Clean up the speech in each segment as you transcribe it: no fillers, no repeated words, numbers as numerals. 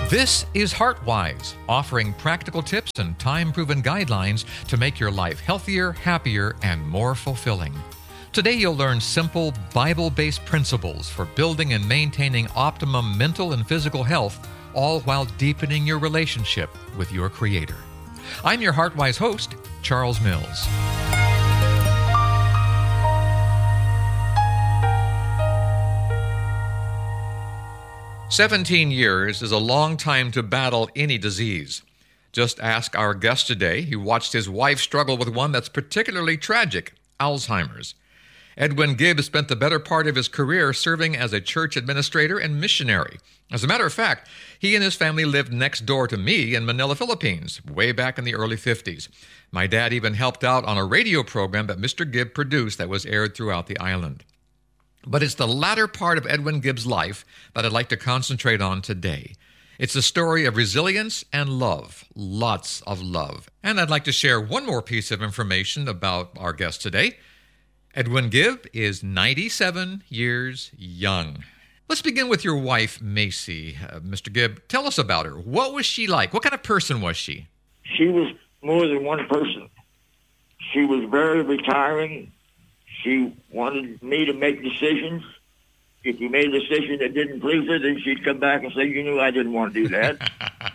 This is HeartWise, offering practical tips and time-proven guidelines to make your life healthier, happier, and more fulfilling. Today you'll learn simple, Bible-based principles for building and maintaining optimum mental and physical health, all while deepening your relationship with your Creator. I'm your HeartWise host, Charles Mills. "17 years is a long time to battle any disease. Just ask our guest today, who watched his wife struggle with one that's particularly tragic, Alzheimer's. Edwin Gibbs spent the better part of his career serving as a church administrator and missionary. As a matter of fact, he and his family lived next door to me in Manila, Philippines, way back in the early 50s. My dad even helped out on a radio program that Mr. Gibb produced that was aired throughout the island. But it's the latter part of Edwin Gibbs' life that I'd like to concentrate on today. It's a story of resilience and love, lots of love. And I'd like to share one more piece of information about our guest today. Edwin Gibb is 97 years young. Let's begin with your wife, Macy. Mr. Gibb, tell us about her. What was she like? What kind of person was she? She was more than one person. She was very retiring. She wanted me to make decisions. If you made a decision that didn't please her, then she'd come back and say, "You knew I didn't want to do that."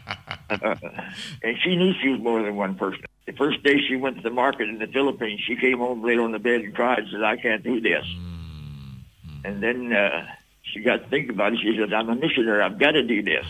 And she knew she was more than one person. The first day she went to the market in the Philippines, she came home, laid on the bed, and cried and said, "I can't do this." And then she got to think about it. She said, "I'm a missionary. I've got to do this."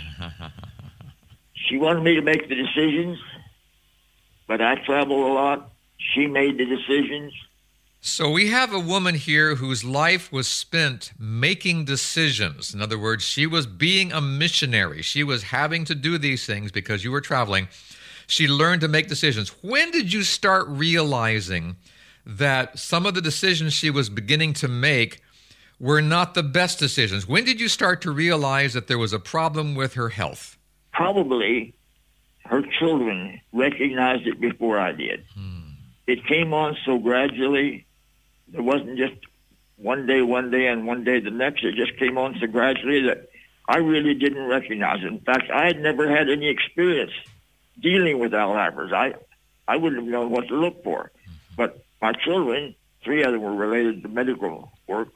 She wanted me to make the decisions, but I traveled a lot. She made the decisions. So we have a woman here whose life was spent making decisions. In other words, she was being a missionary. She was having to do these things because you were traveling. She learned to make decisions. When did you start realizing that some of the decisions she was beginning to make were not the best decisions? When did you start to realize that there was a problem with her health? Probably her children recognized it before I did. It came on so gradually. It wasn't just one day, and one day the next. It just came on so gradually that I really didn't recognize it. In fact, I had never had any experience dealing with Alzheimer's. I wouldn't have known what to look for. But my children, 3 of them were related to medical work,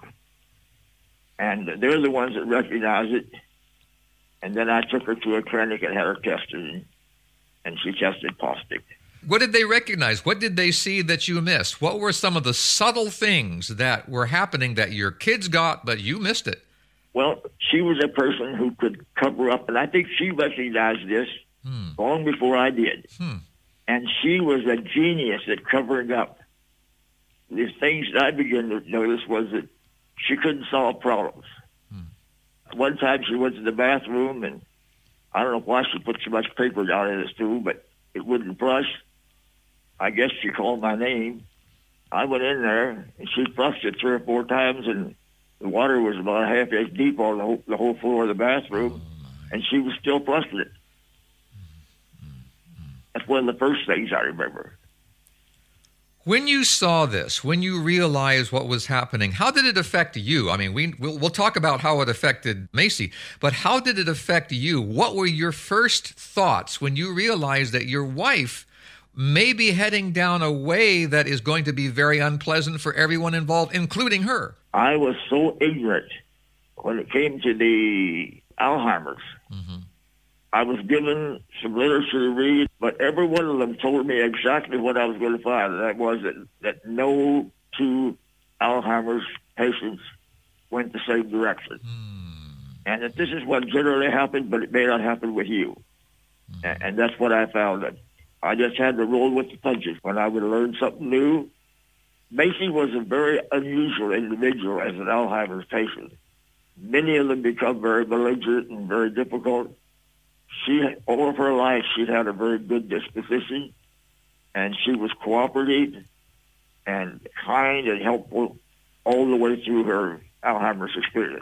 and they're the ones that recognized it. And then I took her to a clinic and had her tested, and she tested positive. What did they recognize? What did they see that you missed? What were some of the subtle things that were happening that your kids got, but you missed it? Well, she was a person who could cover up, and I think she recognized this long before I did. And she was a genius at covering up. The things that I began to notice was that she couldn't solve problems. One time she went to the bathroom, and I don't know why she put so much paper down in the stool, but it wouldn't flush. I guess she called my name. I went in there, and she flushed it 3 or 4 times, and the water was about a half inch deep on the whole floor of the bathroom, and she was still flushing it. That's one of the first things I remember. When you saw this, when you realized what was happening, how did it affect you? I mean, we'll talk about how it affected Macy, but how did it affect you? What were your first thoughts when you realized that your wife may be heading down a way that is going to be very unpleasant for everyone involved, including her? I was so ignorant when it came to the Alzheimer's. I was given some literature to read, but every one of them told me exactly what I was going to find. And that was that no 2 Alzheimer's patients went the same direction. And that this is what generally happened, but it may not happen with you. And that's what I found. That I just had to roll with the punches when I would learn something new. Macy was a very unusual individual as an Alzheimer's patient. Many of them become very belligerent and very difficult. All of her life, she'd had a very good disposition, and she was cooperative and kind and helpful all the way through her Alzheimer's experience.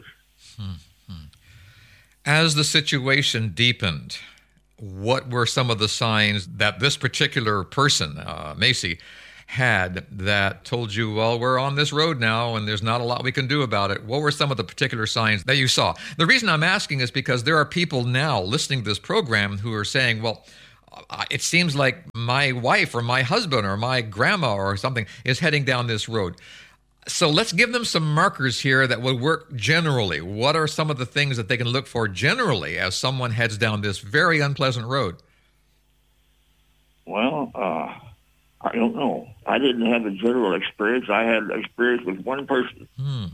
As the situation deepened, what were some of the signs that this particular person, Macy, had that told you, well, we're on this road now and there's not a lot we can do about it? What were some of the particular signs that you saw? The reason I'm asking is because there are people now listening to this program who are saying, well, it seems like my wife or my husband or my grandma or something is heading down this road. So let's give them some markers here that would work generally. What are some of the things that they can look for generally as someone heads down this very unpleasant road? Well, I don't know. I didn't have a general experience. I had experience with one person.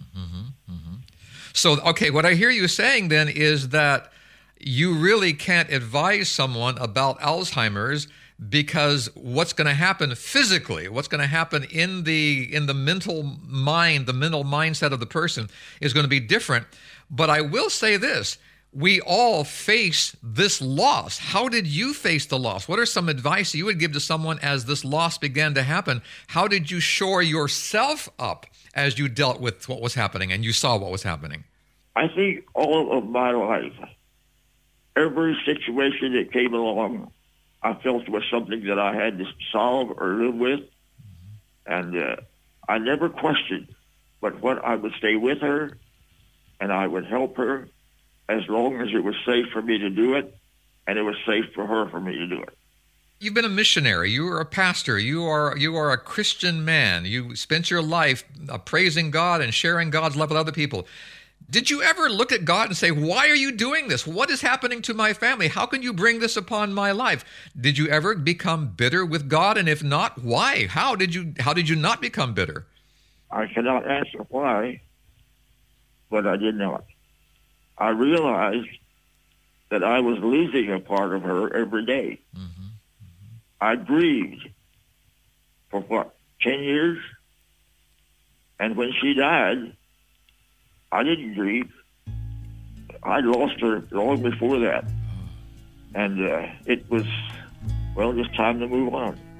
So, okay, what I hear you saying then is that you really can't advise someone about Alzheimer's because what's going to happen physically, what's going to happen in the mental mind, the mental mindset of the person is going to be different. But I will say this, we all face this loss. How did you face the loss? What are some advice you would give to someone as this loss began to happen? How did you shore yourself up as you dealt with what was happening and you saw what was happening? I think all of my life, every situation that came along, I felt was something that I had to solve or live with. And I never questioned but what I would stay with her and I would help her as long as it was safe for me to do it and it was safe for her for me to do it. You've been a missionary. You are a pastor. You are a Christian man. You spent your life praising God and sharing God's love with other people. Did you ever look at God and say, why are you doing this? What is happening to my family? How can you bring this upon my life? Did you ever become bitter with God? And if not, why? How did you not become bitter? I cannot answer why, but I did not. I realized that I was losing a part of her every day. I grieved for 10 years? And when she died, I didn't grieve. I lost her long before that. And it was, well, just time to move on.